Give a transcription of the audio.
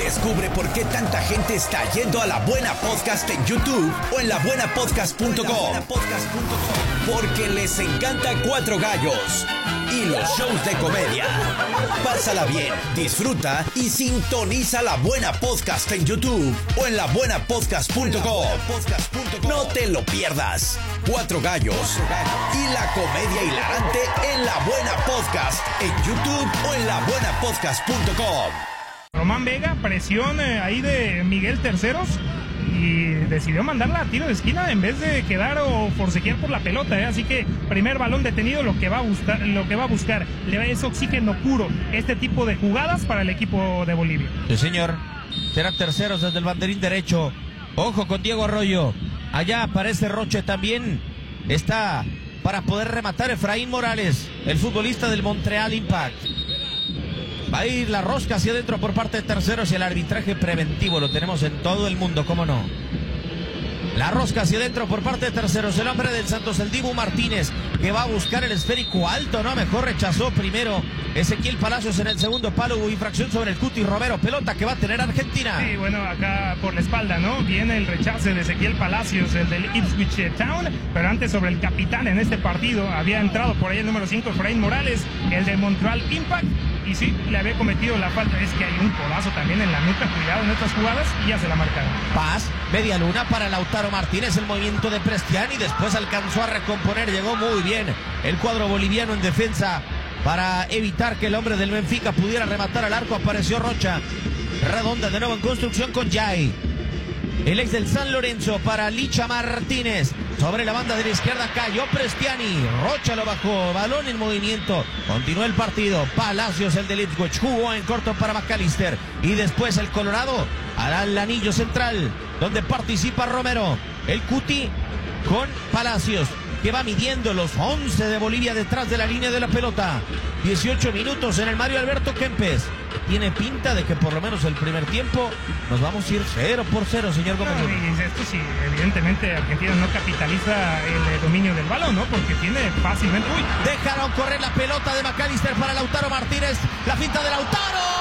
Descubre por qué tanta gente está yendo a La Buena Podcast en YouTube o en labuenapodcast.com. Porque les encanta Cuatro Gallos y los shows de comedia. Pásala bien, disfruta y sintoniza La Buena Podcast en YouTube o en labuenapodcast.com. No te lo pierdas. Cuatro Gallos y la comedia hilarante en La Buena Podcast en YouTube o en labuenapodcast.com. Román Vega, presión ahí de Miguel Terceros y decidió mandarla a tiro de esquina en vez de quedar o forcejear por la pelota, así que primer balón detenido, lo que va a buscar le es oxígeno puro este tipo de jugadas para el equipo de Bolivia. Sí, señor. Será Terceros desde el banderín derecho. Ojo con Diego Arroyo. Allá aparece Roche también. Está para poder rematar Efraín Morales, el futbolista del Montreal Impact. Va a ir la rosca hacia adentro por parte de Terceros y el arbitraje preventivo lo tenemos en todo el mundo, ¿cómo no? La rosca hacia adentro por parte de Terceros, el hombre del Santos, el Dibu Martínez, que va a buscar el esférico alto, ¿no? Mejor rechazó primero Ezequiel Palacios en el segundo palo, hubo infracción sobre el Cuti Romero, pelota que va a tener Argentina. Sí, bueno, acá por la espalda, ¿no? Viene el rechace de Ezequiel Palacios, el del Ipswich Town, pero antes sobre el capitán en este partido, había entrado por ahí el número 5, Efraín Morales, el de Montreal Impact, y sí, le había cometido la falta, es que hay un codazo también en la nuca, cuidado en estas jugadas, y ya se la marcaron. Paz, media luna para Lautaro Martínez, el movimiento de Prestiani, después alcanzó a recomponer, llegó muy bien el cuadro boliviano en defensa para evitar que el hombre del Benfica pudiera rematar al arco, apareció Rocha, redonda de nuevo en construcción con Jai. El ex del San Lorenzo para Licha Martínez. Sobre la banda de la izquierda cayó Prestiani. Rocha lo bajó. Balón en movimiento. Continuó el partido. Palacios, el del Ipswich. Jugó en corto para McAllister. Y después el Colorado al anillo central, donde participa Romero. El Cuti con Palacios, que va midiendo los 11 de Bolivia detrás de la línea de la pelota. 18 minutos en el Mario Alberto Kempes. Tiene pinta de que por lo menos el primer tiempo nos vamos a ir 0-0, señor Gómez. No, y esto sí, evidentemente Argentina no capitaliza el dominio del balón, ¿no? Porque tiene fácilmente... Dejaron correr la pelota de McAllister para Lautaro Martínez. La finta de Lautaro.